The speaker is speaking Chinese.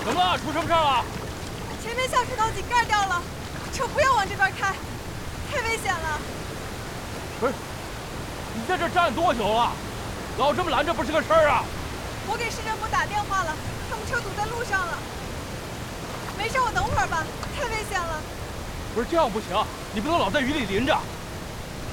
怎么了？出什么事了？ 前面下水道井盖掉了，车不要往这边开，太危险了。 不是，你在这站多久了？老这么拦着不是个事儿啊！ 我给市政府打电话了，他们车堵在路上了。没事，我等会儿吧，太危险了。 不是这样不行，你不能老在雨里淋着。